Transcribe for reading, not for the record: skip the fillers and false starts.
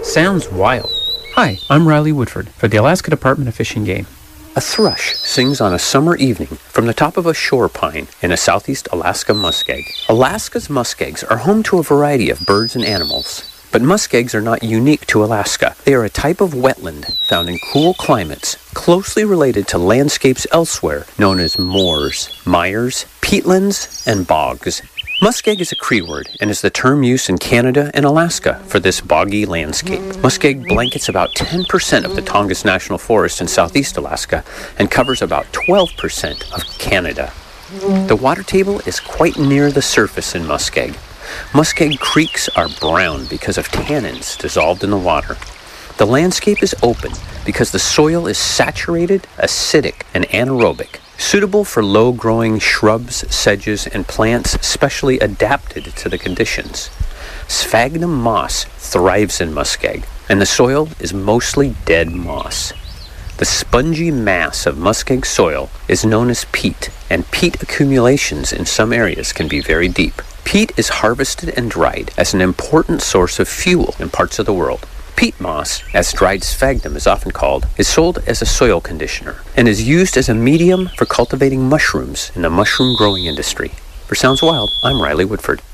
Sounds wild. Hi, I'm Riley Woodford for the Alaska Department of Fish and Game. A thrush sings on a summer evening from the top of a shore pine in a southeast Alaska muskeg. Alaska's muskegs are home to a variety of birds and animals. But muskegs are not unique to Alaska. They are a type of wetland found in cool climates, closely related to landscapes elsewhere known as moors, mires, peatlands, and bogs. Muskeg is a Cree word and is the term used in Canada and Alaska for this boggy landscape. Muskeg blankets about 10% of the Tongass National Forest in southeast Alaska and covers about 12% of Canada. The water table is quite near the surface in muskeg. Muskeg creeks are brown because of tannins dissolved in the water. The landscape is open because the soil is saturated, acidic, and anaerobic, suitable for low-growing shrubs, sedges, and plants specially adapted to the conditions. Sphagnum moss thrives in muskeg, and the soil is mostly dead moss. The spongy mass of muskeg soil is known as peat, and peat accumulations in some areas can be very deep. Peat is harvested and dried as an important source of fuel in parts of the world. Peat moss, as dried sphagnum is often called, is sold as a soil conditioner and is used as a medium for cultivating mushrooms in the mushroom growing industry. For Sounds Wild, I'm Riley Woodford.